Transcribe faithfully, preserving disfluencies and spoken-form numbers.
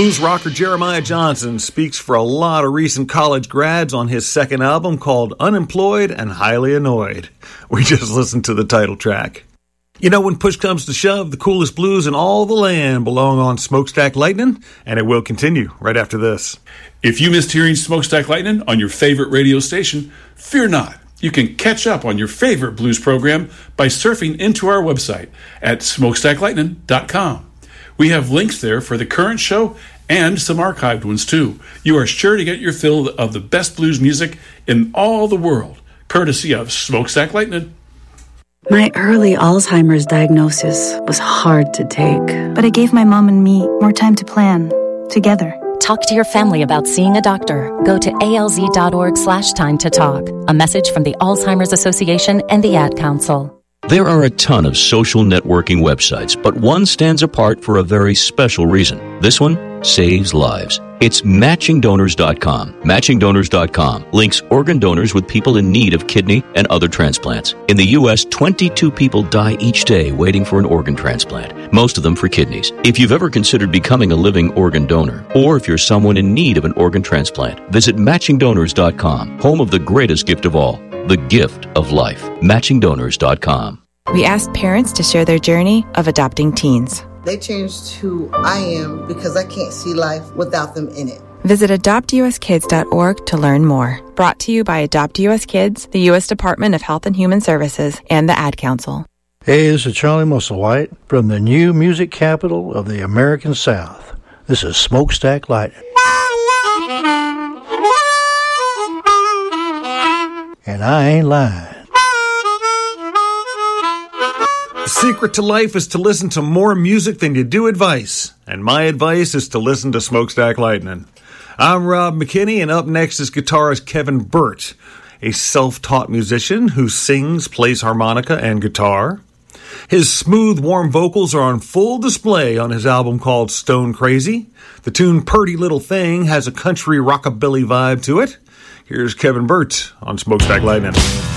Blues rocker Jeremiah Johnson speaks for a lot of recent college grads on his second album called Unemployed and Highly Annoyed. We just listened to the title track. You know, when push comes to shove, the coolest blues in all the land belong on Smokestack Lightning, and it will continue right after this. If you missed hearing Smokestack Lightning on your favorite radio station, fear not. You can catch up on your favorite blues program by surfing into our website at smokestack lightning dot com. We have links there for the current show and some archived ones too. You are sure to get your fill of the best blues music in all the world, courtesy of Smokestack Lightning. My early Alzheimer's diagnosis was hard to take. But it gave my mom and me more time to plan, together. Talk to your family about seeing a doctor. Go to alz.org slash time to talk. A message from the Alzheimer's Association and the Ad Council. There are a ton of social networking websites, but one stands apart for a very special reason. This one saves lives. It's matching donors dot com. matching donors dot com links organ donors with people in need of kidney and other transplants. In the U S, twenty-two people die each day waiting for an organ transplant, most of them for kidneys. If you've ever considered becoming a living organ donor, or if you're someone in need of an organ transplant, visit matching donors dot com, home of the greatest gift of all, the gift of life. matching donors dot com. We asked parents to share their journey of adopting teens. They changed who I am because I can't see life without them in it. Visit adopt u s kids dot org to learn more. Brought to you by Adopt U S Kids, the U S Department of Health and Human Services, and the Ad Council. Hey, this is Charlie Musselwhite from the new music capital of the American South. This is Smokestack Lightning. And I ain't lying. The secret to life is to listen to more music than you do advice. And my advice is to listen to Smokestack Lightning. I'm Rob McKinney, and up next is guitarist Kevin Burt, a self-taught musician who sings, plays harmonica and guitar. His smooth, warm vocals are on full display on his album called Stone Crazy. The tune Purty Little Thing has a country rockabilly vibe to it. Here's Kevin Burt on Smokestack Lightning.